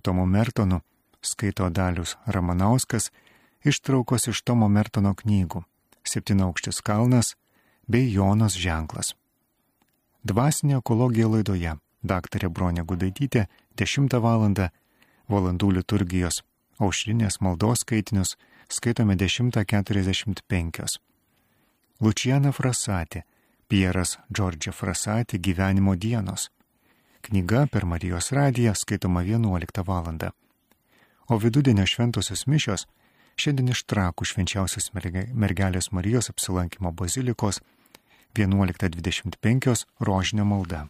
Tomu Mertonu, skaito Dalius Ramanauskas, ištraukos iš Tomo Mertono knygų Septynaukštis kalnas bei Jonos ženklas. Dvasinė ekologija laidoje daktarė Bronė Gudaitytė 10 valandą, valandų liturgijos aušrinės maldos skaitinius skaitome 10:45. Luciana Frassati, Pieras Džordžia Frassati Gyvenimo dienos. Knyga per Marijos radiją skaitoma 11 valandą. O vidudienio šventosios mišios šiandien iš Trakų švenčiausios mergelės Marijos apsilankimo bazilikos 11:25 rožinio malda.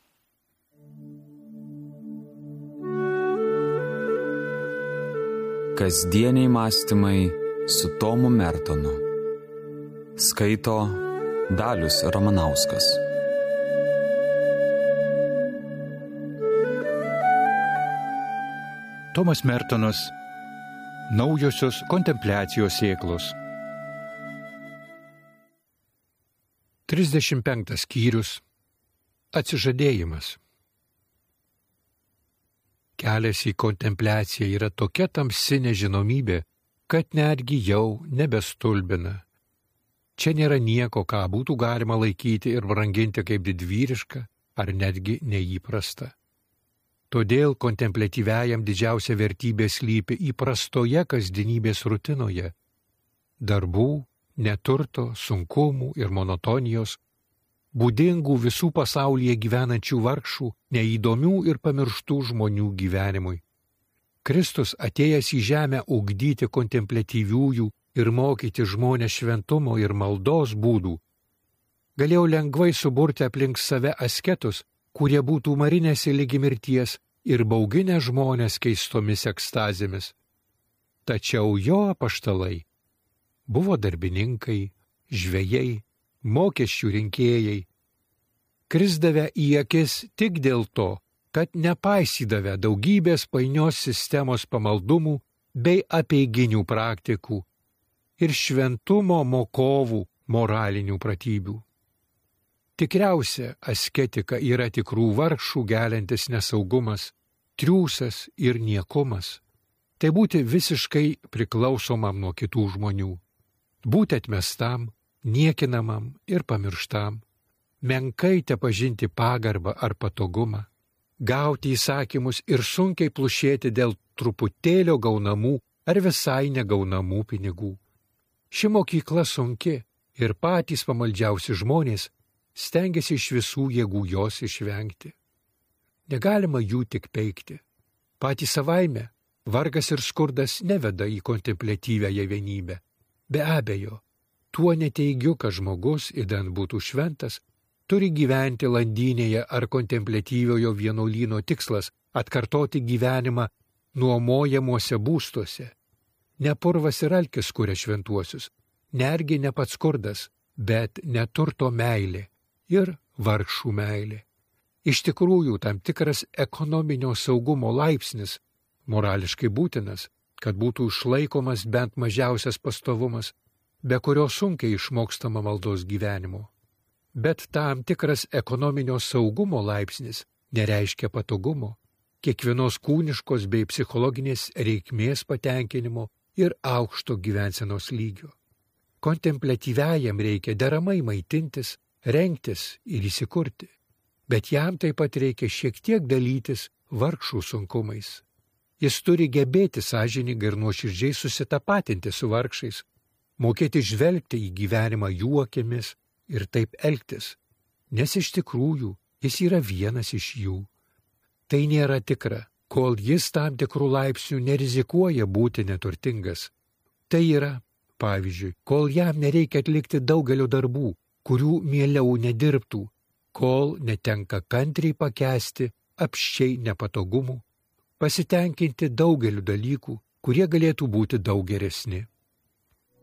Kasdieniai mąstymai su Tomu Mertonu. Skaito Dalius Ramanauskas. Tomas Mertonas. Naujosios kontempliacijos sėklos. 35 skyrius. Atsižadėjimas. Kelias į kontempliaciją yra tokia tamsi nežinomybė, kad netgi jau nebestulbina. Čia nėra nieko, ką būtų galima laikyti ir branginti kaip didvyriška ar netgi neįprasta. Todėl kontempliatyviajam didžiausia vertybė slypi įprastoje kasdienybės rutinoje. Darbų, neturto, sunkumų ir monotonijos, būdingų visų pasaulyje gyvenančių vargšų, neįdomių ir pamirštų žmonių gyvenimui. Kristus atėjęs į žemę ugdyti kontempliatyviųjų ir mokyti žmonės šventumo ir maldos būdų, galėjau lengvai suburti aplink save asketus, kurie būtų marinėsi ligi mirties ir bauginę žmonės keistomis ekstazėmis. Tačiau jo apaštalai buvo darbininkai, žvejai, mokesčių rinkėjai, krisdavę į akis tik dėl to, kad nepaisydavę daugybės painios sistemos pamaldumų bei apeiginių praktikų ir šventumo mokovų moralinių pratybių. Tikriausia asketika yra tikrų vargšų geliantis nesaugumas, triūsas ir niekumas. Tai būti visiškai priklausomam nuo kitų žmonių, būti atmestam, niekinamam ir pamirštam, menkai tepažinti pagarbą ar patogumą, gauti įsakymus ir sunkiai plušėti dėl truputėlio gaunamų ar visai negaunamų pinigų. Ši mokykla sunki ir patys pamaldžiausi žmonės stengiasi iš visų jėgų jos išvengti. Negalima jų tik peikti. Patys savaime vargas ir skurdas neveda į kontempliatyviąją vienybę. Be abejo, tuo neteigiu, kad žmogus, idant būtų šventas, turi gyventi landynėje ar kontempliatyviojo vienuolyno tikslas atkartoti gyvenimą nuomojamuose būstuose. Ne purvas ir alkis kuria šventuosius, netgi ne pats skurdas, bet neturto meilė ir vargšų meilė. Iš tikrųjų, tam tikras ekonominio saugumo laipsnis, morališkai būtinas, kad būtų išlaikomas bent mažiausias pastovumas, be kurio sunkiai išmokstama maldos gyvenimo. Bet tam tikras ekonominio saugumo laipsnis nereiškia patogumo, kiekvienos kūniškos bei psichologinės reikmės patenkinimo ir aukšto gyvensenos lygio. Kontempliatyviajam reikia deramai maitintis, rengtis ir įsikurti, bet jam taip pat reikia šiek tiek dalytis vargšų sunkumais. Jis turi gebėti sąžiningai ir nuoširdžiai susitapatinti su vargšais, mokėti žvelgti į gyvenimą jų akimis ir taip elgtis, nes iš tikrųjų jis yra vienas iš jų. Tai nėra tikra, kol jis tam tikrų laipsnių nerizikuoja būti neturtingas. Tai yra, pavyzdžiui, kol jam nereikia atlikti daugelio darbų, kurių mieliau nedirbtų, kol netenka kantriai pakęsti apsčiai nepatogumų, pasitenkinti daugeliu dalykų, kurie galėtų būti daug geresni.